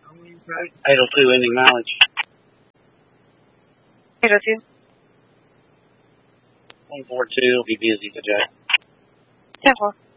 802 ending mileage. 802. 142 will be busy today. 10-4.